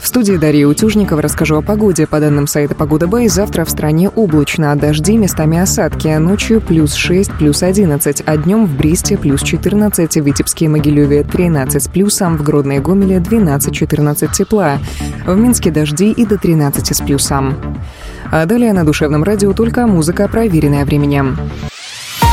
студии Дарья Утюжникова. Расскажу о погоде. По данным сайта «Погода Бай», завтра в стране облачно, дожди, местами осадки. Ночью +6, +11, а днем в Бресте +14, в Витебске и Могилеве 13 с плюсом, в Гродно и Гомеле 12-14 тепла. В Минске дожди и до 13 с плюсом. А далее на Душевном радио только музыка, проверенная временем.